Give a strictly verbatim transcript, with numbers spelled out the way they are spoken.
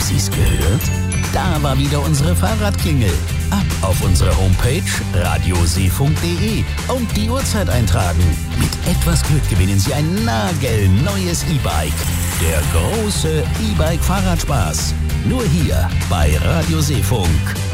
Sie es gehört? Da war wieder unsere Fahrradklingel. Ab auf unsere Homepage radioseefunk punkt de und die Uhrzeit eintragen. Mit etwas Glück gewinnen Sie ein nagelneues E-Bike. Der große E-Bike-Fahrradspaß. Nur hier bei Radio Seefunk.